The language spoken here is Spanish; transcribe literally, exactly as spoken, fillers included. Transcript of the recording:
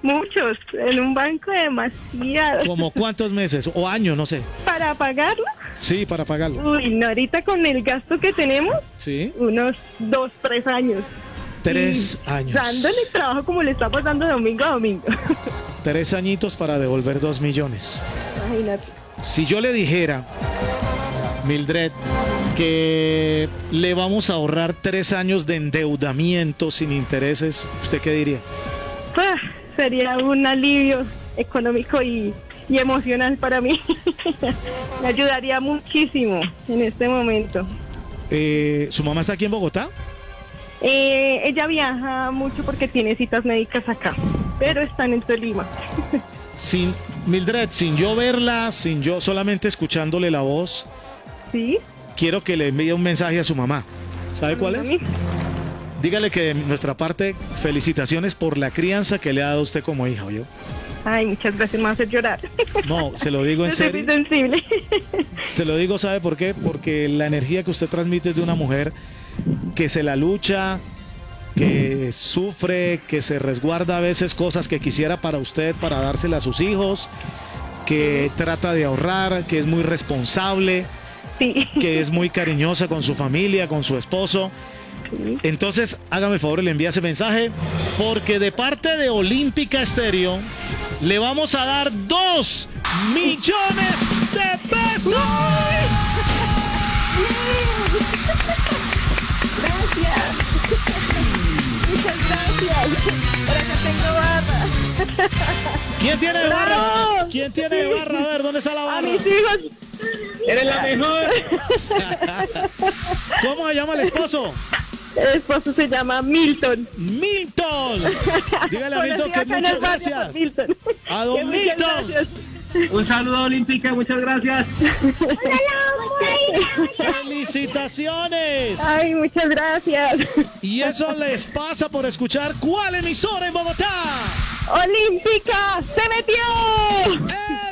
Muchos, en un banco demasiado. ¿Como cuántos meses o años? No sé. ¿Para pagarlo? Sí, para pagarlo. Uy, no, ahorita con el gasto que tenemos, Sí. unos dos, tres años. Tres Y años. dándole trabajo como le está pasando de domingo a domingo. Tres añitos para devolver dos millones. Imagínate. Si yo le dijera, Mildred, que le vamos a ahorrar tres años de endeudamiento sin intereses, ¿usted qué diría? Ah, sería un alivio económico y, y emocional para mí. Me ayudaría muchísimo en este momento. Eh, ¿Su mamá está aquí en Bogotá? Eh, ella viaja mucho porque tiene citas médicas acá, pero están en Tolima. Sin, Mildred, sin yo verla, sin yo solamente escuchándole la voz, ¿Sí? quiero que le envíe un mensaje a su mamá. ¿Sabe cuál A es? mí. Dígale que de nuestra parte, felicitaciones por la crianza que le ha dado usted como hija, ¿oyó? Ay, muchas gracias, me va a hacer llorar. No, se lo digo en Yo soy serio. muy sensible. Se lo digo, ¿sabe por qué? Porque la energía que usted transmite es de una mujer que se la lucha, que sufre, que se resguarda a veces cosas que quisiera para usted, para dársela a sus hijos, que trata de ahorrar, que es muy responsable, Sí. que es muy cariñosa con su familia, con su esposo. Sí. Entonces, hágame el favor y le envía ese mensaje, porque de parte de Olímpica Estéreo le vamos a dar dos millones de pesos. Gracias. Muchas gracias. Por acá tengo barra. ¿Quién tiene barra? ¡Bravo! ¿Quién tiene barra? A ver, ¿dónde está la A barra? mis hijos. ¡Eres la mejor! ¿Cómo se llama el esposo? El esposo se llama Milton. ¡Milton! Dígale a Milton Conocido que acá en muchas el barrio por gracias. Milton. A don Que muchas Milton. gracias. Un saludo Olímpica, muchas gracias. ¡Felicitaciones! Ay, muchas gracias. Y eso les pasa por escuchar ¿cuál emisora en Bogotá? Olímpica se metió. ¡Eh!